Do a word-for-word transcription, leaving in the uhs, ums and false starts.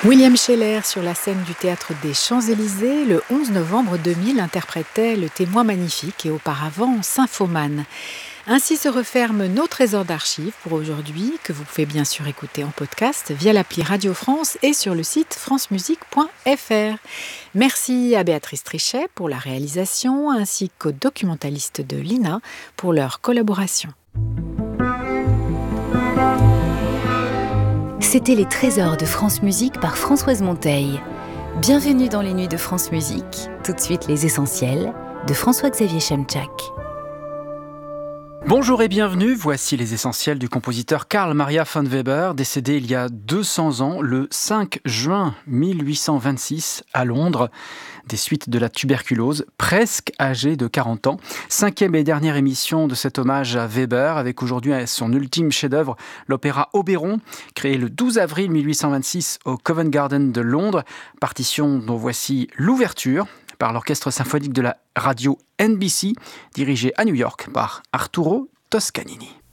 William Scheller, sur la scène du Théâtre des Champs-Élysées, le onze novembre deux mille, interprétait Le Témoin magnifique et auparavant Symphomane. Ainsi se referment nos trésors d'archives pour aujourd'hui, que vous pouvez bien sûr écouter en podcast via l'appli Radio France et sur le site francemusique point f r. Merci à Béatrice Trichet pour la réalisation, ainsi qu'aux documentalistes de l'I N A pour leur collaboration. C'était les trésors de France Musique par Françoise Monteil. Bienvenue dans les nuits de France Musique. Tout de suite les essentiels de François-Xavier Chemczak. Bonjour et bienvenue, voici les essentiels du compositeur Carl Maria von Weber, décédé il y a deux cents ans, le cinq juin mille huit cent vingt-six à Londres, des suites de la tuberculose, presque âgé de quarante ans. Cinquième et dernière émission de cet hommage à Weber, avec aujourd'hui son ultime chef-d'œuvre, l'opéra Oberon, créé le douze avril mille huit cent vingt-six au Covent Garden de Londres, partition dont voici l'ouverture, par l'orchestre symphonique de la radio N B C, dirigé à New York par Arturo Toscanini.